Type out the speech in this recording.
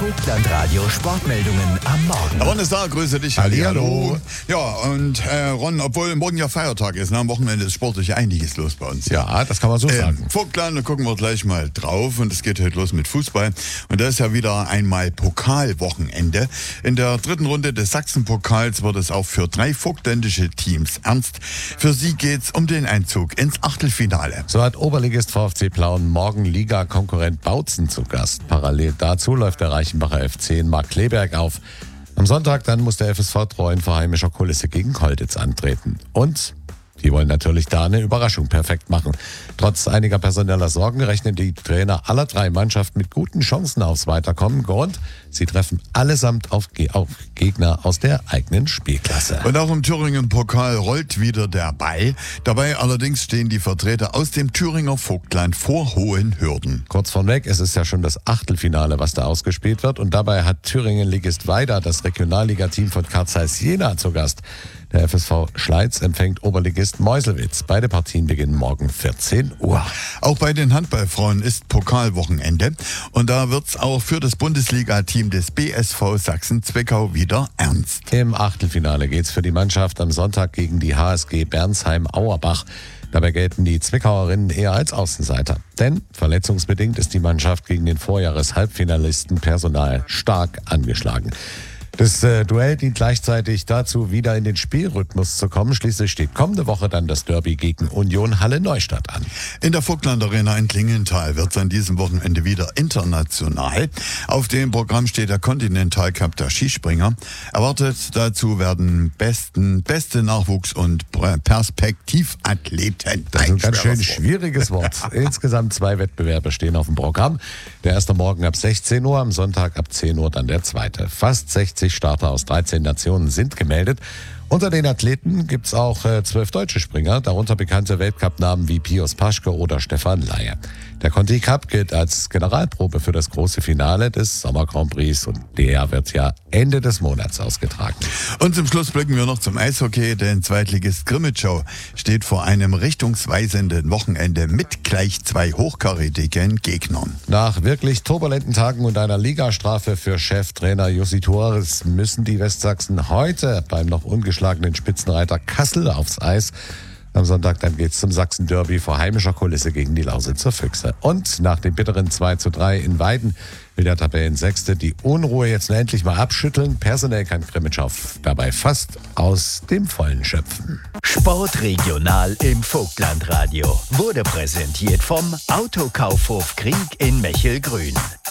Vogtlandradio Sportmeldungen am Morgen. Ron ist da, grüße dich. Hallihallo. Ja, und Ron, obwohl morgen ja Feiertag ist, am Wochenende ist sportlich einiges los bei uns. Ja, das kann man so sagen. Vogtland, da gucken wir gleich mal drauf und es geht heute los mit Fußball. Und da ist ja wieder einmal Pokalwochenende. In der dritten Runde des Sachsenpokals wird es auch für 3 vogtländische Teams ernst. Für sie geht's um den Einzug ins Achtelfinale. So hat Oberligist VfC Plauen morgen Liga-Konkurrent Bautzen zu Gast. Parallel dazu läuft der Reichenbacher FC in Markkleeberg auf. Am Sonntag dann muss der FSV Treuen vor heimischer Kulisse gegen Kolditz antreten. Und die wollen natürlich da eine Überraschung perfekt machen. Trotz einiger personeller Sorgen rechnen die Trainer aller 3 Mannschaften mit guten Chancen aufs Weiterkommen. Grund, sie treffen allesamt auf Gegner aus der eigenen Spielklasse. Und auch im Thüringen-Pokal rollt wieder der Ball. Dabei allerdings stehen die Vertreter aus dem Thüringer Vogtland vor hohen Hürden. Kurz vorweg, es ist ja schon das Achtelfinale, was da ausgespielt wird. Und dabei hat Thüringen-Ligist Weida das Regionalligateam von Carl Zeiss Jena zu Gast. Der FSV Schleiz empfängt Oberligist Meuselwitz. Beide Partien beginnen morgen 14 Uhr. Auch bei den Handballfrauen ist Pokalwochenende. Und da wird's auch für das Bundesliga-Team des BSV Sachsen-Zwickau wieder ernst. Im Achtelfinale geht's für die Mannschaft am Sonntag gegen die HSG Bernsheim-Auerbach. Dabei gelten die Zwickauerinnen eher als Außenseiter. Denn verletzungsbedingt ist die Mannschaft gegen den Vorjahres-Halbfinalisten Personal stark angeschlagen. Das Duell dient gleichzeitig dazu, wieder in den Spielrhythmus zu kommen. Schließlich steht kommende Woche dann das Derby gegen Union Halle-Neustadt an. In der Vogtland Arena in Klingenthal wird es an diesem Wochenende wieder international. Auf dem Programm steht der Continental Cup der Skispringer. Erwartet dazu werden beste Nachwuchs- und Perspektivathleten. Das ist ein ganz schön schwieriges Wort. Insgesamt 2 Wettbewerbe stehen auf dem Programm. Der erste morgen ab 16 Uhr, am Sonntag ab 10 Uhr dann der zweite. Fast 60 Starter aus 13 Nationen sind gemeldet. Unter den Athleten gibt es auch 12 deutsche Springer, darunter bekannte Weltcup-Namen wie Pius Paschke oder Stefan Laie. Der Conti Cup gilt als Generalprobe für das große Finale des Sommer Grand Prix und der wird ja Ende des Monats ausgetragen. Und zum Schluss blicken wir noch zum Eishockey, denn Zweitligist Grimmitschau steht vor einem richtungsweisenden Wochenende mit gleich 2 hochkarätigen Gegnern. Nach wirklich turbulenten Tagen und einer Ligastrafe für Cheftrainer Jussi Torres müssen die Westsachsen heute beim noch ungeschlagenen Spitzenreiter Kassel aufs Eis. Am Sonntag dann geht's zum Sachsen-Derby vor heimischer Kulisse gegen die Lausitzer Füchse. Und nach dem bitteren 2:3 in Weiden will der Tabellensechste die Unruhe jetzt endlich mal abschütteln. Personell kann Grimmitschau dabei fast aus dem Vollen schöpfen. Sportregional im Vogtlandradio wurde präsentiert vom Autokaufhof Krieg in Mechelgrün.